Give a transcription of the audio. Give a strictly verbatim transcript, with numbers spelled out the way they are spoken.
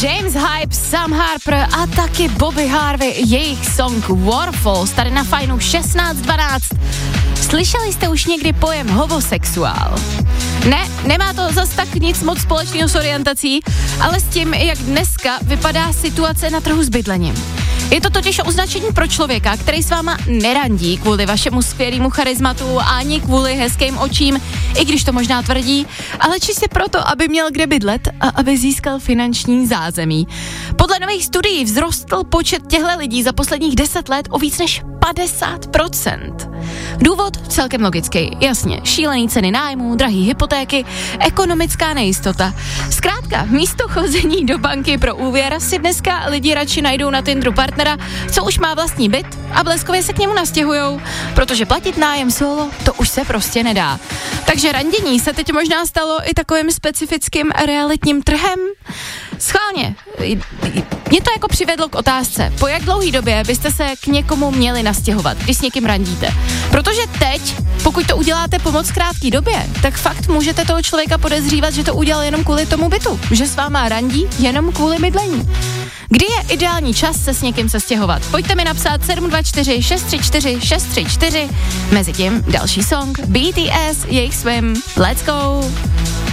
James Hype, Sam Harper a taky Bobby Harvey, jejich song Warfalls, tady na Fajnu šestnáct dvanáct. Slyšeli jste už někdy pojem homosexuál? Ne, nemá to zas tak nic moc společného s orientací, ale s tím, jak dneska vypadá situace na trhu s bydlením. Je to totiž označení pro člověka, který s váma nerandí kvůli vašemu skvělému charizmatu ani kvůli hezkým očím, i když to možná tvrdí, ale čistě proto, aby měl kde bydlet a aby získal finanční zázemí. Podle nových studií vzrostl počet těchto lidí za posledních deset let o víc než padesát procent. Důvod celkem logický, jasně, šílený ceny nájmů, drahý hypotéky, ekonomická nejistota. Zkrátka, místo chození do banky pro úvěr si dneska lidi radši najdou na Tinderu partnera, co už má vlastní byt a bleskově se k němu nastěhujou, protože platit nájem solo, to už se prostě nedá. Takže randění se teď možná stalo i takovým specifickým realitním trhem. Schválně, mě to jako přivedlo k otázce, po jak dlouhý době byste se k někomu měli nastěhovat, když s někým randíte. Protože teď, pokud to uděláte po moc krátké době, tak fakt můžete toho člověka podezřívat, že to udělal jenom kvůli tomu bytu, že s váma randí jenom kvůli bydlení. Kdy je ideální čas se s někým sestěhovat? Pojďte mi napsat sedm dva čtyři šest tři čtyři šest tři čtyři. Mezitím další song B T S, jejich Swim. Let's go!